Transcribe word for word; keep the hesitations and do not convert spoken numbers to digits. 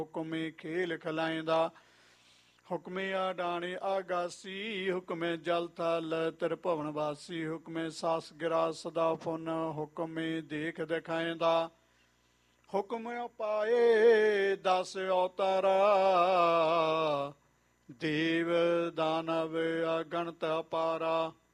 ਹੁਕਮੇ ਖੇਲ ਖਲਾਇਂਦਾ। ਹੁਕਮੇ ਆਡਾਣੇ ਆਗਾਸੀ, ਹੁਕਮੇ ਜਲ ਥਲ ਤ੍ਰਿਭੁਵਨ ਵਾਸੀ। ਹੁਕਮੇ ਸਾਸ ਗਿਰਾ ਸਦਾ ਫੁਨ, ਹੁਕਮੇ ਦੇਖ ਦਿਖਾਇਂਦਾ। ਹੁਕਮ ਪਾਏ ਦਸ ਅਵਤਾਰਾ, ਦੇਵ ਦਾਨਵ ਅਗਣਤ ਅਪਾਰਾ।